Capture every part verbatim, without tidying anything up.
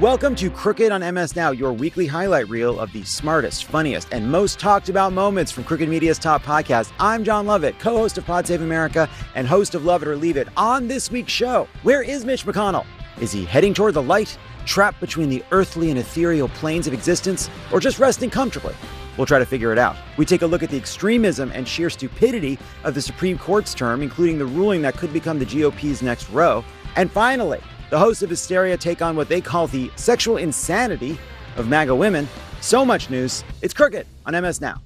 Welcome to Crooked on M S Now, your weekly highlight reel of the smartest, funniest, and most talked about moments from Crooked Media's top podcast. I'm John Lovett, co-host of Pod Save America and host of Love It or Leave It. On this week's show, where is Mitch McConnell? Is he heading toward the light, trapped between the earthly and ethereal planes of existence, or just resting comfortably? We'll try to figure it out. We take a look at the extremism and sheer stupidity of the Supreme Court's term, including the ruling that could become the G O P's next row. And finally, the hosts of Hysteria take on what they call the sexual insanity of MAGA women. So much news. It's Crooked on M S Now.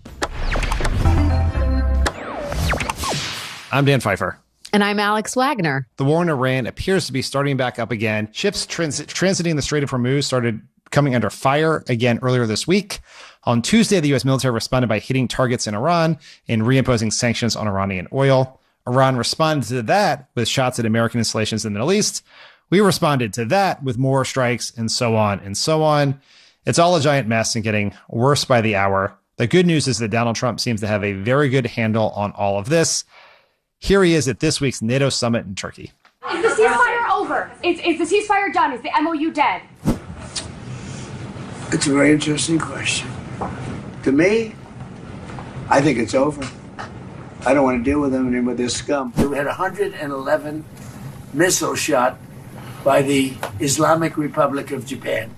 I'm Dan Pfeiffer. And I'm Alex Wagner. The war in Iran appears to be starting back up again. Ships trans- transiting the Strait of Hormuz started coming under fire again earlier this week. On Tuesday, the U S military responded by hitting targets in Iran and reimposing sanctions on Iranian oil. Iran responded to that with shots at American installations in the Middle East. We responded to that with more strikes and so on and so on. It's all a giant mess and getting worse by the hour. The good news is that Donald Trump seems to have a very good handle on all of this. Here he is at this week's NATO summit in Turkey. Is the ceasefire over? Is, is the ceasefire done? Is the M O U dead? It's a very interesting question. To me, I think it's over. I don't want to deal with them anymore with this scum. We had one hundred eleven missile shot by the Islamic Republic of Japan.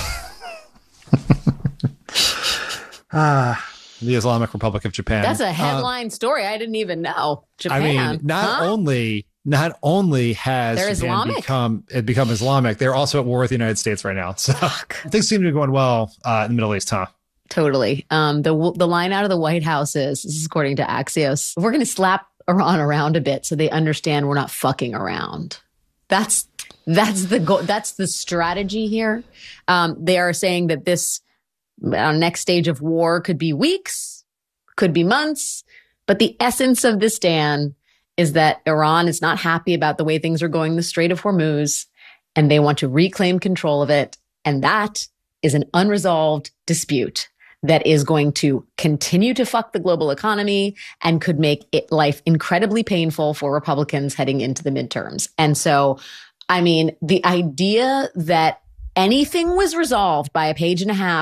Ah, the Islamic Republic of Japan. That's a headline uh, story. I didn't even know. Japan. I mean, not huh? only not only has They're Japan Islamic? become it become Islamic, they're also at war with the United States right now. So Fuck. Things seem to be going well uh, in the Middle East, huh? Totally. Um, the the line out of the White House is, this is according to Axios, we're going to slap Iran around a bit so they understand we're not fucking around. That's that's the goal. That's the strategy here. Um, they are saying that this uh, next stage of war could be weeks, could be months, but the essence of this, Dan, is that Iran is not happy about the way things are going in the Strait of Hormuz, and they want to reclaim control of it. And that is an unresolved dispute that is going to continue to fuck the global economy and could make it life incredibly painful for Republicans heading into the midterms. And so, I mean, the idea that anything was resolved by a page and a half